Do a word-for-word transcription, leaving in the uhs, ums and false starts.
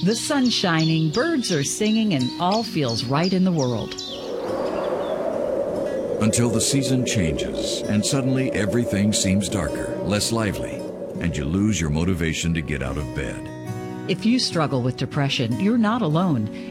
The sun's shining, birds are singing, and all feels right in the world. Until the season changes, and suddenly everything seems darker, less lively, and you lose your motivation to get out of bed. If you struggle with depression, you're not alone.